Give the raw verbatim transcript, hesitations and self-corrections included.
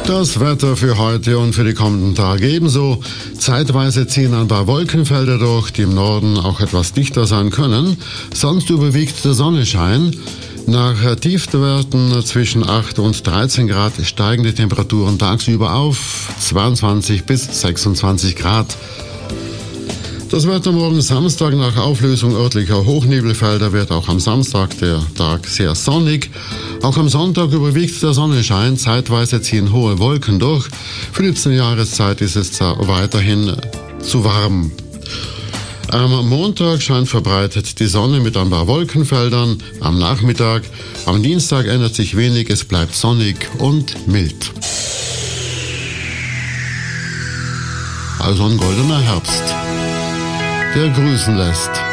Das Wetter für heute und für die kommenden Tage ebenso. Zeitweise ziehen ein paar Wolkenfelder durch, die im Norden auch etwas dichter sein können. Sonst überwiegt der Sonnenschein. Nach Tiefstwerten zwischen acht und dreizehn Grad steigen die Temperaturen tagsüber auf zweiundzwanzig bis sechsundzwanzig Grad. Das Wetter morgen Samstag nach Auflösung örtlicher Hochnebelfelder wird auch am Samstag der Tag sehr sonnig. Auch am Sonntag überwiegt der Sonnenschein, zeitweise ziehen hohe Wolken durch. Für die Jahreszeit ist es weiterhin zu warm. Am Montag scheint verbreitet die Sonne mit ein paar Wolkenfeldern. Am Nachmittag, am Dienstag ändert sich wenig, es bleibt sonnig und mild. Also ein goldener Herbst, der grüßen lässt.